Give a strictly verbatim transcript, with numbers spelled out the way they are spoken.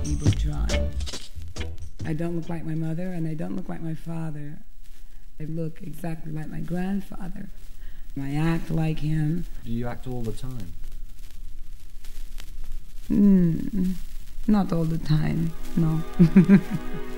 Igbo tribe. I don't look like my mother, and I don't look like my father. I look exactly like my grandfather. I act like him. Do you act all the time? Mm, not all the time, no.